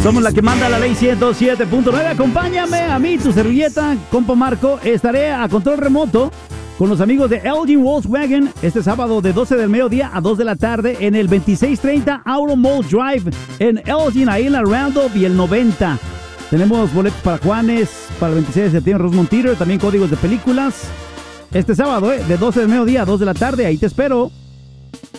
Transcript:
Somos la que manda la ley 107.9. Acompáñame a mí, tu servilleta, compa Marco. Estaré a control remoto con los amigos de LG Volkswagen este sábado de 12 del mediodía a 2 de la tarde en el 2630 Auto Mall Drive en Elgin, ahí en la Randolph y el 90. Tenemos boletos para Juanes, para el 26 de septiembre Rosemont Theater, también códigos de películas. Este sábado, de 12 del mediodía a 2 de la tarde, ahí te espero.